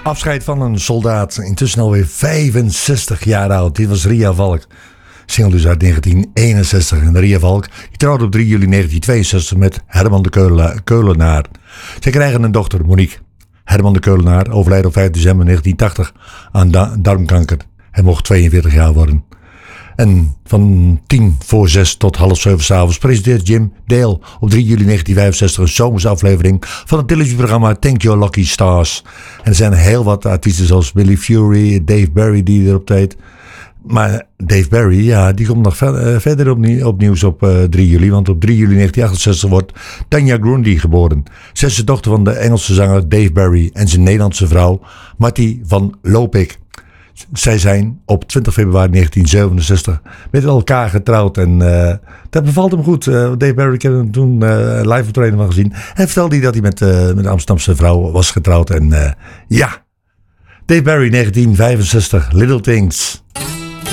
Afscheid van een soldaat, intussen alweer 65 jaar oud. Dit was Ria Valk. Single dus uit 1961. En Ria Valk die trouwde op 3 juli 1962 met Herman de Keulenaar. Zij krijgen een dochter, Monique. Herman de Keulenaar overlijdt op 5 december 1980 aan darmkanker. Hij mocht 42 jaar worden. En van 6:10 tot 6:30 s'avonds presenteert Jim Dale op 3 juli 1965 een zomerse aflevering van het televisieprogramma Thank Your Lucky Stars. En er zijn heel wat artiesten zoals Billy Fury, Dave Barry die erop deed. Maar Dave Barry, ja, die komt nog verder op nieuws op 3 juli. Want op 3 juli 1968 wordt Tanya Grundy geboren. Zij is de dochter van de Engelse zanger Dave Barry en zijn Nederlandse vrouw Marty van Lopik. Zij zijn op 20 februari 1967 met elkaar getrouwd. En dat bevalt hem goed. Dave Barry, ik heb hem toen live optreden van gezien. En vertelde hij dat hij met een Amsterdamse vrouw was getrouwd. En ja, Dave Barry 1965, Little Things.